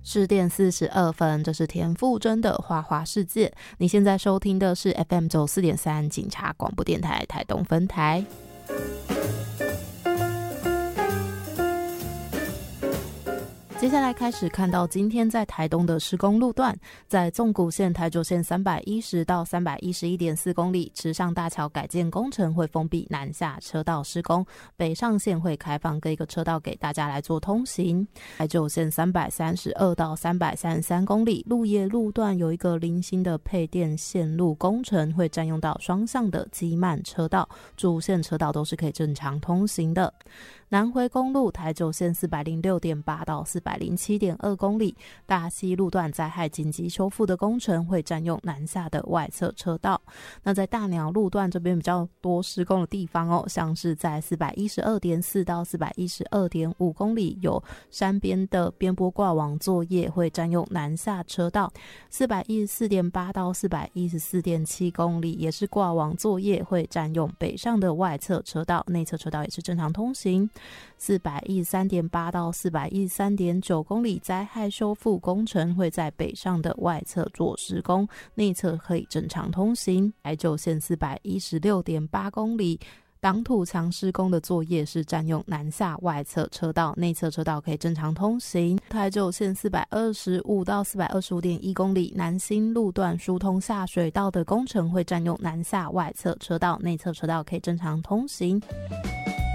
10点42分，这是田馥甄的花花世界。你现在收听的是 FM 94.3警察广播电台台东分台。接下来开始看到今天在台东的施工路段，在纵谷线、台九线310到311.4公里，池上大桥改建工程会封闭南下车道施工，北上线会开放各一个车道给大家来做通行。台九线332到333公里，鹿野路段有一个零星的配电线路工程，会占用到双向的机慢车道，主线车道都是可以正常通行的。南回公路台九线406.8到407.2公里，大溪路段灾害紧急修复的工程会占用南下的外侧车道。那在大鸟路段这边比较多施工的地方像是在412.4到412.5公里有山边的边坡挂网作业，会占用南下车道。414.8到414.7公里也是挂网作业，会占用北上的外侧车道，内侧车道也是正常通行。413.8到413.9公里灾害修复工程会在北上的外侧做施工，内侧可以正常通行。台九线416.8公里挡土墙施工的作业是占用南下外侧车道，内侧车道可以正常通行。台九线425到425.1公里南新路段疏通下水道的工程会占用南下外侧车道，内侧车道可以正常通行。